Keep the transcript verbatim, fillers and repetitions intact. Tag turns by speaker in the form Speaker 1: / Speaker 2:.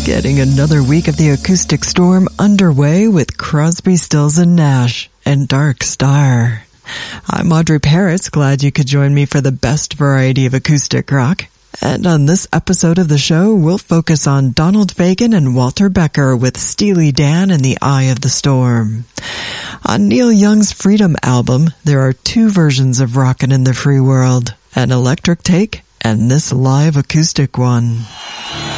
Speaker 1: Getting another week of the acoustic storm underway with Crosby, Stills and Nash and Dark Star. I'm Audrey Paris, glad you could join me for the best variety of acoustic rock. And on this episode of the show, we'll focus on Donald Fagen and Walter Becker with Steely Dan and the Eye of the Storm. On Neil Young's Freedom album, there are two versions of Rockin' in the Free World, an electric take and this live acoustic one.